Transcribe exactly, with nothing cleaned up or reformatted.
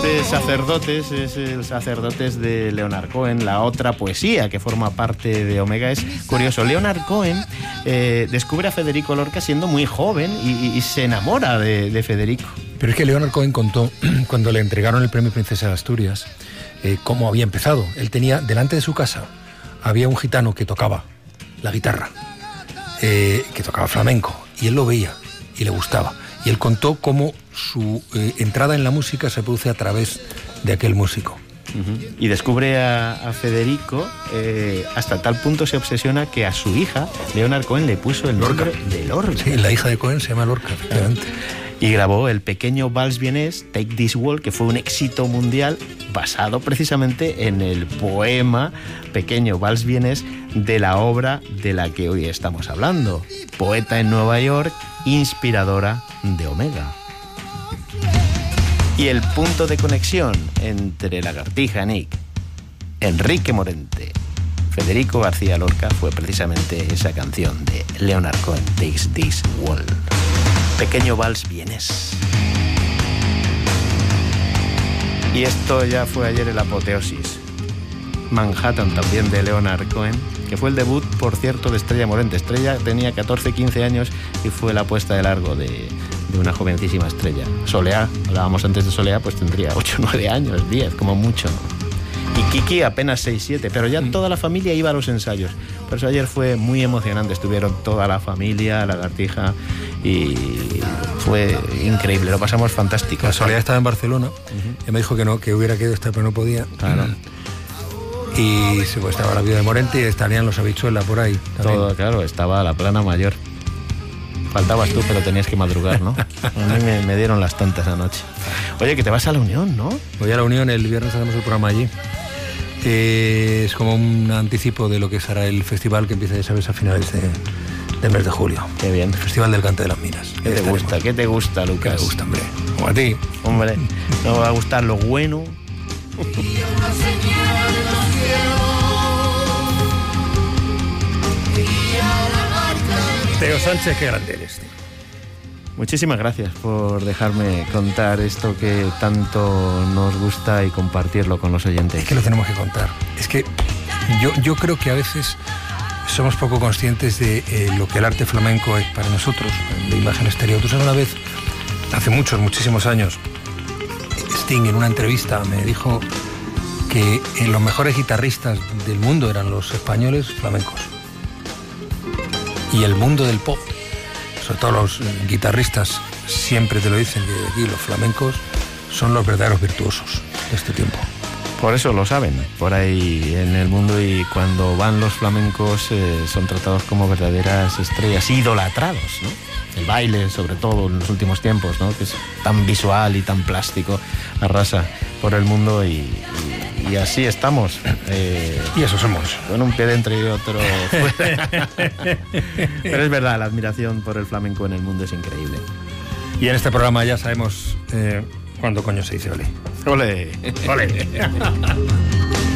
Este Sacerdotes es el Sacerdotes de Leonard Cohen, la otra poesía que forma parte de Omega. Es curioso, Leonard Cohen eh, descubre a Federico Lorca siendo muy joven y, y, y se enamora de, de Federico. Pero es que Leonard Cohen contó, cuando le entregaron el premio Princesa de Asturias, eh, cómo había empezado. Él tenía, delante de su casa, había un gitano que tocaba la guitarra, eh, que tocaba flamenco, y él lo veía y le gustaba. Y él contó cómo su eh, entrada en la música se produce a través de aquel músico. Uh-huh. Y descubre a, a Federico, eh, hasta tal punto se obsesiona que a su hija, Leonard Cohen, le puso el nombre Lorca. de Lorca. Sí, la hija de Cohen se llama Lorca, efectivamente. Y grabó el pequeño vals vienés, Take This Waltz, que fue un éxito mundial basado precisamente en el poema Pequeño Vals vienés de la obra de la que hoy estamos hablando, Poeta en Nueva York, inspiradora de Omega. Y el punto de conexión entre Lagartija Nick, Enrique Morente, Federico García Lorca fue precisamente esa canción de Leonard Cohen, Takes This Waltz. Pequeño vals vienés. Y esto ya fue ayer el apoteosis. Manhattan también de Leonard Cohen, que fue el debut, por cierto, de Estrella Morente. Estrella tenía catorce, quince años y fue la puesta de largo de, de una jovencísima estrella. Soleá, hablábamos antes de Soleá, pues tendría ocho, nueve años, diez, como mucho. Y Kiki apenas seis, siete, pero ya toda la familia iba a los ensayos. Por eso ayer fue muy emocionante, estuvieron toda la familia, Lagartija, y fue increíble, lo pasamos fantástico. La Soledad estaba en Barcelona, uh-huh. y me dijo que no, que hubiera querido estar, pero no podía. Claro. Y sí, pues estaba la vida de Morente y estarían los Habichuela por ahí también. Todo, claro, estaba la plana mayor. Faltabas tú, pero tenías que madrugar, ¿no? A mí me, me dieron las tantas anoche. Oye, que te vas a la Unión, ¿no? Voy a la Unión, el viernes hacemos el programa allí. Eh, es como un anticipo de lo que será el festival que empieza, ya sabes, a finales de, del mes de julio. Qué bien. El Festival del Cante de las Minas. ¿Qué te estaremos. gusta? ¿Qué te gusta, Lucas? ¿Qué te gusta, hombre? Como a ti. Hombre, no va a gustar lo bueno. Teo Sánchez, qué grande eres. Muchísimas gracias por dejarme contar esto que tanto nos gusta y compartirlo con los oyentes. Es que lo tenemos que contar. Es que yo, yo creo que a veces somos poco conscientes de eh, lo que el arte flamenco es para nosotros, de imagen exterior. Tú sabes, una vez, hace muchos, muchísimos años, Sting en una entrevista me dijo que eh, los mejores guitarristas del mundo eran los españoles flamencos. Y el mundo del pop, sobre todo los guitarristas, siempre te lo dicen, que aquí los flamencos son los verdaderos virtuosos de este tiempo. Por eso lo saben, por ahí en el mundo, y cuando van los flamencos eh, son tratados como verdaderas estrellas, idolatrados, ¿no? El baile, sobre todo en los últimos tiempos, ¿no? Que es tan visual y tan plástico, arrasa por el mundo, y, y, y así estamos. Eh, y eso somos. Con un pie dentro y otro fuera. Pero es verdad, la admiración por el flamenco en el mundo es increíble. Y en este programa ya sabemos eh, cuándo coño se dice ole. ¡Ole! ¡Ole!